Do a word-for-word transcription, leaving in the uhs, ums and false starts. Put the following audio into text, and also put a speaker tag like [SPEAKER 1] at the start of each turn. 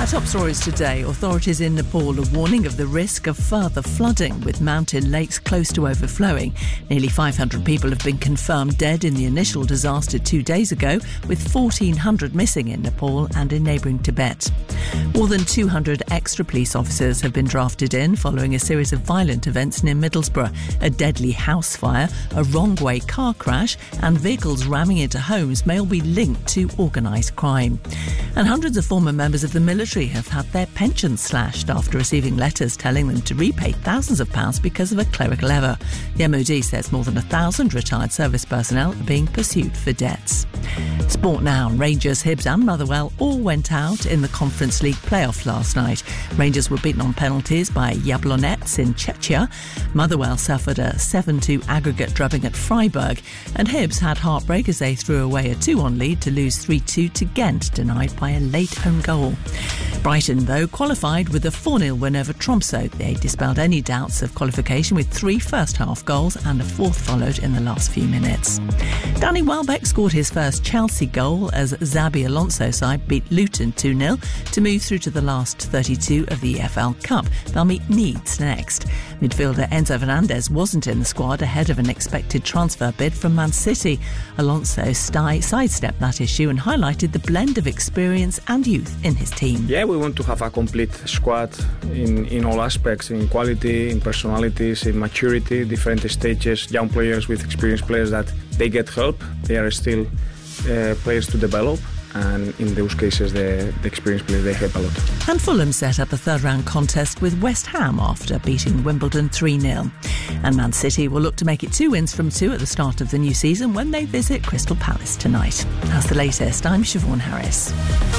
[SPEAKER 1] Our top stories today. Authorities in Nepal are warning of the risk of further flooding, with mountain lakes close to overflowing. Nearly five hundred people have been confirmed dead in the initial disaster two days ago, with fourteen hundred missing in Nepal and in neighbouring Tibet. More than two hundred extra police officers have been drafted in following a series of violent events near Middlesbrough. A deadly house fire, a wrong-way car crash and vehicles ramming into homes may all be linked to organised crime. And hundreds of former members of the military have had their pensions slashed after receiving letters telling them to repay thousands of pounds because of a clerical error. The M O D says more than a thousand retired service personnel are being pursued for debts. Sport now. Rangers, Hibs and Motherwell all went out in the Conference League playoff last night. Rangers were beaten on penalties by Jablonec in Czechia. Motherwell suffered a seven two aggregate drubbing at Freiburg. And Hibs had heartbreak as they threw away a two one lead to lose three two to Ghent, denied by a late own goal. Brighton, though, qualified with a four nil win over Tromsø. They dispelled any doubts of qualification with three first-half goals and a fourth followed in the last few minutes. Danny Welbeck scored his first Chelsea goal as Xabi Alonso's side beat Luton two nil to move through to the last thirty-two of the E F L Cup. They'll meet Leeds next. Midfielder Enzo Fernandez wasn't in the squad ahead of an expected transfer bid from Man City. Alonso sidestepped that issue and highlighted the blend of experience and youth in his team.
[SPEAKER 2] Yeah, we want to have a complete squad in, in all aspects, in quality, in personalities, in maturity, different stages, young players with experienced players that they get help. They are still uh, players to develop. And in those cases, the, the experienced players, they help a lot.
[SPEAKER 1] And Fulham set up a third-round contest with West Ham after beating Wimbledon three nil. And Man City will look to make it two wins from two at the start of the new season when they visit Crystal Palace tonight. That's the latest. I'm Siobhan Harris.